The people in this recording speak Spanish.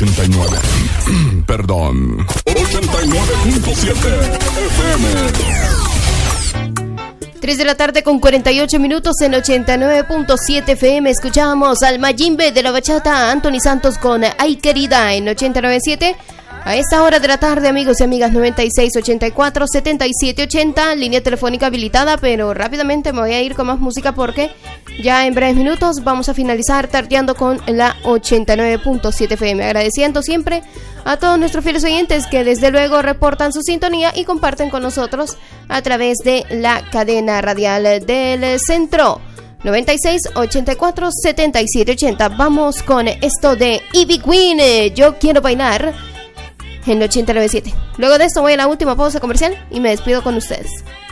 89. Perdón. 89.7 FM. 3 de la tarde con 48 minutos en 89.7 FM. Escuchamos al Mayimbe de la bachata, Anthony Santos con Ay Querida en 89.7. A esta hora de la tarde, amigos y amigas, 9684-7780, línea telefónica habilitada, pero rápidamente me voy a ir con más música porque ya en breves minutos vamos a finalizar tardeando con la 89.7 FM. Agradeciendo siempre a todos nuestros fieles oyentes que desde luego reportan su sintonía y comparten con nosotros a través de la cadena radial del centro. 9684-7780. Vamos con esto de Ivy Queen, Yo Quiero Bailar, en 89.7. Luego de esto voy a la última pausa comercial y me despido con ustedes.